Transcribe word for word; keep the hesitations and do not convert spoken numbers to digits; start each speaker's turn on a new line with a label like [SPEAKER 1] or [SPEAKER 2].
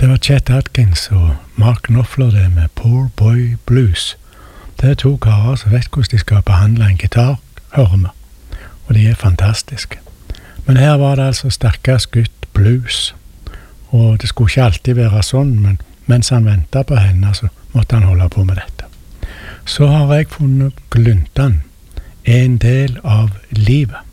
[SPEAKER 1] Det var Chet Atkins og Mark Knopfler det med Poor Boy Blues. Det er to karer som vet hvordan de skal behandle en gitar, hører vi. Og de er fantastiske. Men her var det altså stakkars gutt blues. Og det skulle ikke alltid være sånn, men mens han ventet på henne, så måtte han holde på med dette. Så har jeg funnet Glyntan, en del av livet.